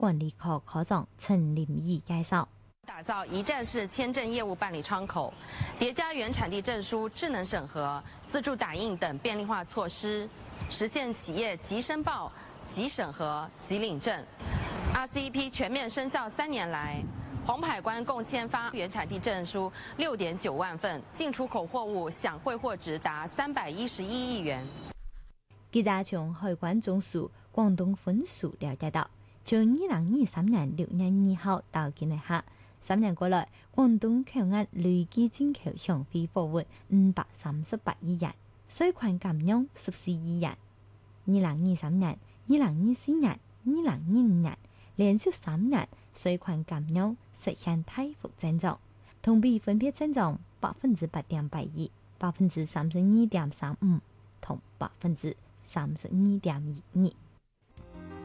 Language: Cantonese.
管理科科长陈林义介绍。 打造一站式签证业务办理窗口，叠加原产地证书智能审核、自助打印等便利化措施，实现企业即申报、即审核、即领证。RCEP 全面生效3年来，黄海关共签发原产地证书6.9万份，进出口货物享汇货值达311亿元。 记者从海关总署广东分署了解到，从2023年6月2號到今日下，3年過來，廣東口岸累計進口消費貨物538億元，稅款金額14億元。2023年、2024年、2025年連續3年稅款金額實現大幅增長，同比分別增長8.81%、32.35%同32.22%。